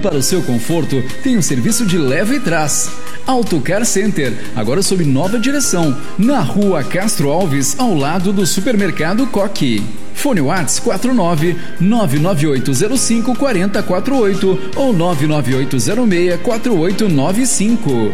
para o seu conforto, tem o serviço de leva e trás. Autocar Center, agora sob nova direção, na Rua Castro Alves, ao lado do Supermercado Coque. Fone Whats 49-99805-4048 ou 99806-4895.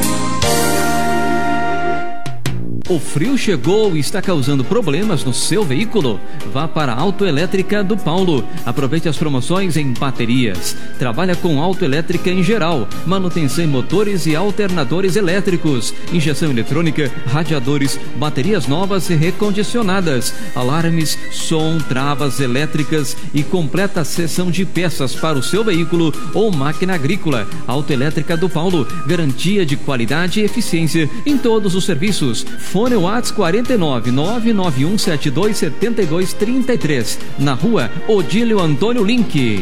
O frio chegou e está causando problemas no seu veículo? Vá para a Autoelétrica do Paulo. Aproveite as promoções em baterias. Trabalha com autoelétrica em geral, manutenção em motores e alternadores elétricos, injeção eletrônica, radiadores, baterias novas e recondicionadas, alarmes, som, travas elétricas e completa seção de peças para o seu veículo ou máquina agrícola. Autoelétrica do Paulo, garantia de qualidade e eficiência em todos os serviços. Fone Whats 49991727233, na Rua Odílio Antônio Link.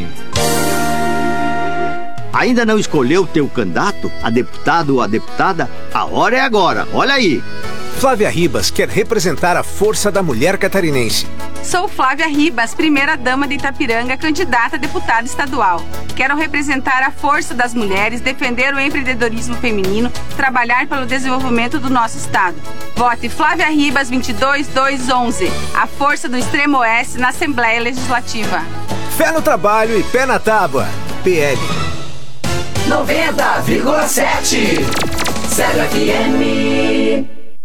Ainda não escolheu o teu candidato, a deputado ou a deputada? A hora é agora, olha aí! Flávia Ribas quer representar a força da mulher catarinense. Sou Flávia Ribas, primeira-dama de Itapiranga, candidata a deputada estadual. Quero representar a força das mulheres, defender o empreendedorismo feminino, trabalhar pelo desenvolvimento do nosso estado. Vote Flávia Ribas 22211, a força do Extremo Oeste na Assembleia Legislativa. Fé no trabalho e pé na tábua. PL 90,7 Zero FM.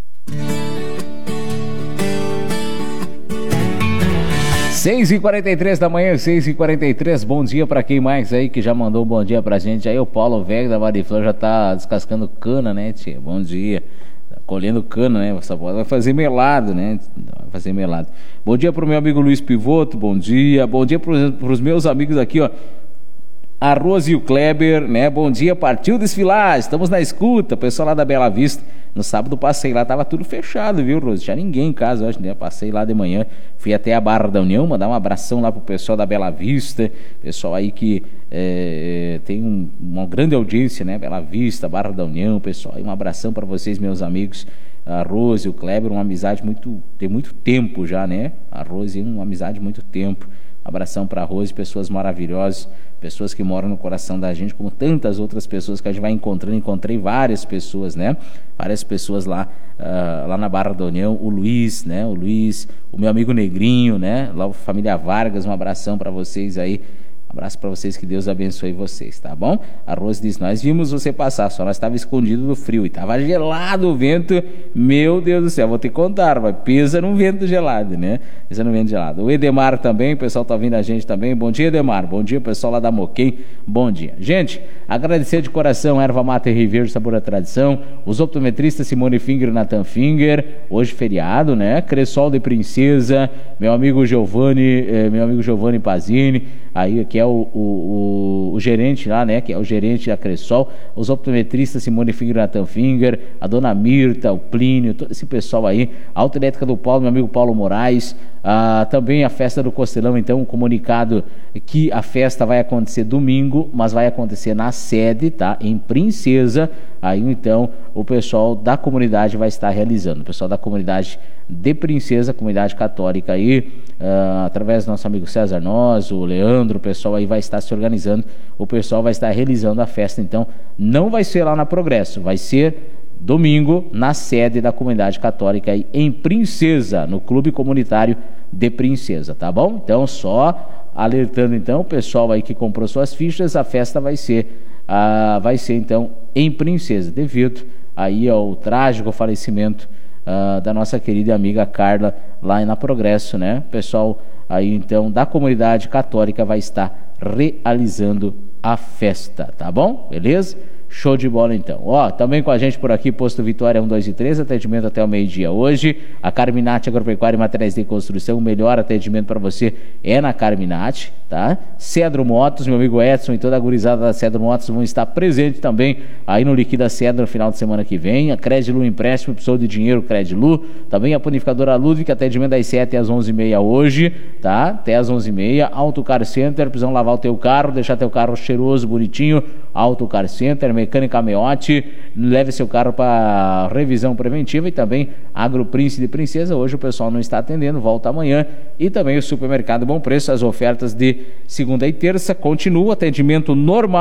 Seis e 43 da manhã, 6h43, bom dia pra quem mais aí que já mandou um bom dia pra gente. Aí o Paulo Velho da Mariflor já tá descascando cana, né, tia? Bom dia. Tá colhendo cana, né? Essa bola vai fazer melado, né? Vai fazer melado. Bom dia pro meu amigo Luiz Pivoto, bom dia. Bom dia pros meus amigos aqui, ó. A Rose e o Kleber, né? Bom dia, partiu desfilar, estamos na escuta, pessoal lá da Bela Vista. No sábado passei lá, tava tudo fechado, viu, Rose? Tinha ninguém em casa, eu acho, né? Passei lá de manhã, fui até a Barra da União, mandar um abração lá pro pessoal da Bela Vista, pessoal aí que tem uma grande audiência, né? Bela Vista, Barra da União, pessoal, aí um abração para vocês, meus amigos. A Rose e o Kleber, uma amizade tem muito tempo já, né? A Rose é uma amizade de muito tempo. Abração para a Rose, pessoas maravilhosas, pessoas que moram no coração da gente, como tantas outras pessoas que a gente vai encontrando. Encontrei várias pessoas, né? Várias pessoas lá na Barra da União. O Luiz, né? O Luiz, o meu amigo Negrinho, né? Lá a família Vargas, um abração para vocês aí. Abraço para vocês, que Deus abençoe vocês, tá bom? A Rose diz, nós vimos você passar, só nós estava escondido do frio e estava gelado o vento, meu Deus do céu, vou te contar, mas pesa num vento gelado, né? Pesa num vento gelado. O Edemar também, o pessoal tá ouvindo a gente também, bom dia, Edemar, bom dia, pessoal lá da Moquém, bom dia. Gente, agradecer de coração a Erva Mate Riveiro, Sabor à Tradição, os optometristas Simone Finger e Nathan Finger, hoje feriado, né? Cressol de Princesa, meu amigo Giovanni Pazini, aí que é o gerente lá, né, que é o gerente da Cressol, os optometristas Simone Finger e Nathan Finger, a dona Mirta, o Plínio, todo esse pessoal aí, a Autoelétrica do Paulo, meu amigo Paulo Moraes, também a festa do Costelão, então um comunicado que a festa vai acontecer domingo, mas vai acontecer na sede, tá, em Princesa. Aí então o pessoal da comunidade vai estar realizando, o pessoal da comunidade de Princesa, comunidade católica aí, através do nosso amigo César Nós, o Leandro, o pessoal aí vai estar se organizando, o pessoal vai estar realizando a festa, então não vai ser lá na Progresso, vai ser domingo na sede da comunidade católica aí em Princesa, no Clube Comunitário de Princesa, tá bom? Então só alertando então o pessoal aí que comprou suas fichas, a festa vai ser então em Princesa, devido aí ao trágico falecimento da nossa querida amiga Carla lá na Progresso, né? O pessoal aí então da comunidade católica vai estar realizando a festa, tá bom? Beleza? Show de bola então. Ó, também com a gente por aqui, Posto Vitória 1, 2 e 3, atendimento até o meio-dia hoje. A Carminati Agropecuária e Materiais de Construção, o melhor atendimento para você é na Carminati, tá? Cedro Motos, meu amigo Edson e toda a gurizada da Cedro Motos vão estar presentes também aí no Liquida Cedro no final de semana que vem. A Credilu Empréstimo, precisou de dinheiro, Credilu. Também a Panificadora Ludwig, atendimento das 7 às 11h30 hoje, tá? Até às 11h30. Auto Car Center, precisam lavar o teu carro, deixar teu carro cheiroso, bonitinho. Auto Car Center, Mecânica Meote, leve seu carro para revisão preventiva. E também Agro Príncipe de Princesa, hoje o pessoal não está atendendo, volta amanhã. E também o Supermercado Bom Preço, as ofertas de segunda e terça continua, atendimento normal.